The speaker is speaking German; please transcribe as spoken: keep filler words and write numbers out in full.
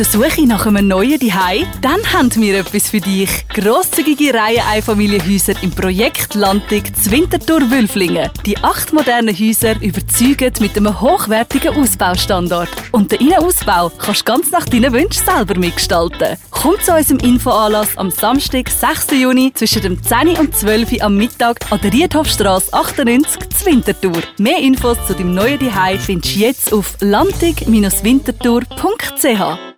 der Suche nach einem neuen Zuhause? Dann haben wir etwas für dich. Grosszügige Reiheneinfamilienhäuser im Projekt Landig Zwintertour-Wülflingen. Die acht modernen Häuser überzeugen mit einem hochwertigen Ausbaustandard. Und den Innenausbau kannst du ganz nach deinen Wünschen selber mitgestalten. Komm zu unserem Infoanlass am Samstag, sechsten Juni zwischen dem zehn und zwölf Uhr am Mittag an der Riedhofstrasse achtundneunzig zu Winterthur. Mehr Infos zu deinem neuen Zuhause findest du jetzt auf landig Bindestrich winterthur punkt c h.